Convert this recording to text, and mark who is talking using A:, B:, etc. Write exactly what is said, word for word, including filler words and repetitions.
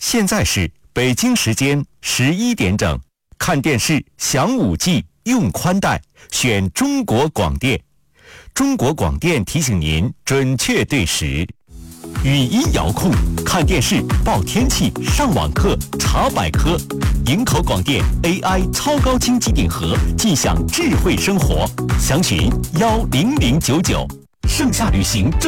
A: 现在是北京时间十一点整，看电视享五 G 用宽带，选中国广电。中国广电提醒您准确对时。语音遥控，看电视、报天气、上网课、查百科。营口广电 A I 超高清机顶盒，尽享智慧生活。详询幺零零九九。盛夏旅行。